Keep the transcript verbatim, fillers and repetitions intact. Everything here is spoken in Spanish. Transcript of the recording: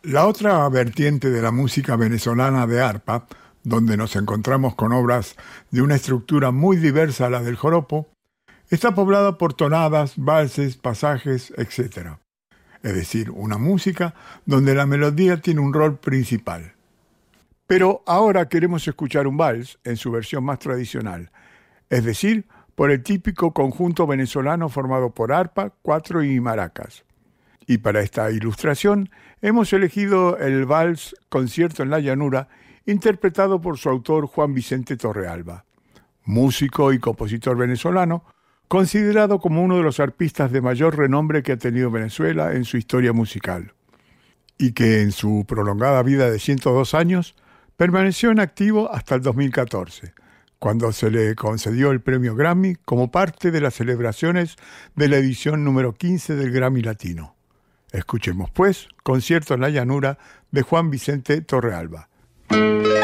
La otra vertiente de la música venezolana de arpa, donde nos encontramos con obras de una estructura muy diversa a la del joropo, está poblada por tonadas, valses, pasajes, etcétera. Es decir, una música donde la melodía tiene un rol principal. Pero ahora queremos escuchar un vals en su versión más tradicional, es decir, por el típico conjunto venezolano formado por arpa, cuatro y maracas. Y para esta ilustración hemos elegido el vals Concierto en la Llanura, interpretado por su autor Juan Vicente Torrealba, músico y compositor venezolano, considerado como uno de los arpistas de mayor renombre que ha tenido Venezuela en su historia musical, y que en su prolongada vida de ciento dos años permaneció en activo hasta el dos mil catorce, cuando se le concedió el premio Grammy como parte de las celebraciones de la edición número quince del Grammy Latino. Escuchemos, pues, Concierto en la Llanura de Juan Vicente Torrealba.